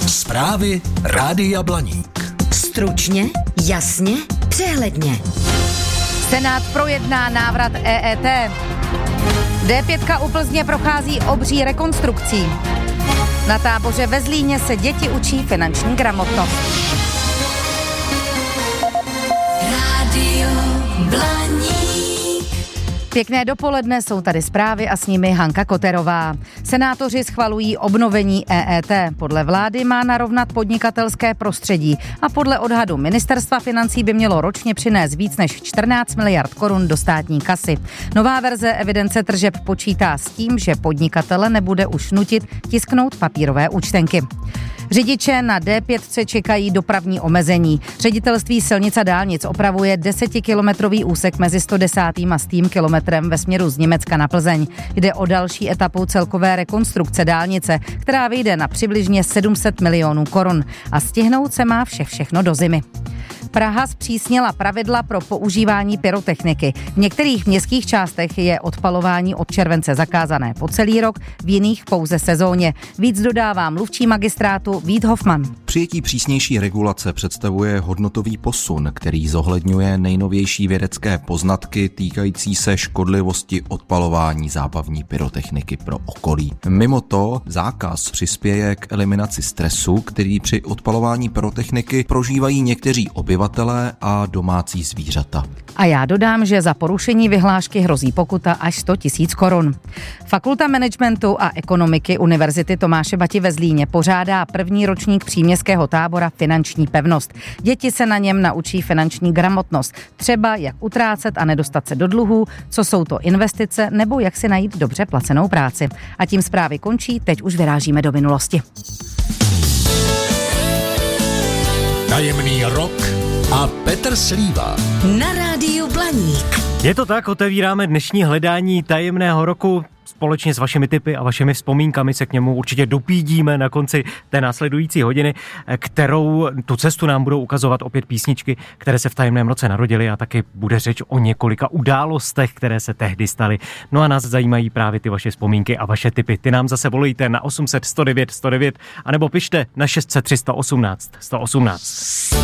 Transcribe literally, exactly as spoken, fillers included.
Zprávy Rádia Blaník. Stručně, jasně, přehledně. Senát projedná návrat E E T. D pět u Plzně prochází obří rekonstrukcí. Na táboře ve Zlíně se děti učí finanční gramotnost. Rádio Blaník. Pěkné dopoledne, jsou tady zprávy a s nimi Hanka Koterová. Senátoři schvalují obnovení E E T. Podle vlády má narovnat podnikatelské prostředí a podle odhadu ministerstva financí by mělo ročně přinést víc než čtrnáct miliard korun do státní kasy. Nová verze evidence tržeb počítá s tím, že podnikatele nebude už nutit tisknout papírové účtenky. Řidiče na D pět čekají dopravní omezení. Ředitelství silnic a dálnic opravuje desetikilometrový úsek mezi sto desátým a stým kilometrem ve směru z Německa na Plzeň. Jde o další etapu celkové rekonstrukce dálnice, která vyjde na přibližně sedm set milionů korun. A stihnout se má vše všechno do zimy. Praha zpřísnila pravidla pro používání pyrotechniky. V některých městských částech je odpalování od července zakázané po celý rok, v jiných pouze sezóně. Víc dodává mluvčí magistrátu Vít Hofman. Přijetí přísnější regulace představuje hodnotový posun, který zohledňuje nejnovější vědecké poznatky týkající se škodlivosti odpalování zábavní pyrotechniky pro okolí. Mimo to zákaz přispěje k eliminaci stresu, který při odpalování pyrotechniky prožívají někteří obyvatelé a domácí zvířata. A já dodám, že za porušení vyhlášky hrozí pokuta až sto tisíc korun. Fakulta managementu a ekonomiky Univerzity Tomáše Bati ve Zlíně pořádá první ročník příměstského tábora Finanční pevnost. Děti se na něm naučí finanční gramotnost, třeba jak utrácet a nedostat se do dluhů, co jsou to investice nebo jak si najít dobře placenou práci. A tím zprávy končí, teď už vyrážíme do minulosti. Tajemný rok a Petr Slíva. Na rádiu Blaník. Je to tak, otevíráme dnešní hledání tajemného roku. Společně s vašimi tipy a vašimi vzpomínkami se k němu určitě dopídíme na konci té následující hodiny, kterou tu cestu nám budou ukazovat opět písničky, které se v tajemném roce narodily, a taky bude řeč o několika událostech, které se tehdy staly. No a nás zajímají právě ty vaše vzpomínky a vaše tipy. Ty nám zase volejte na osm set sto devět sto devět anebo pište na šest set tři sto osmnáct sto osmnáct.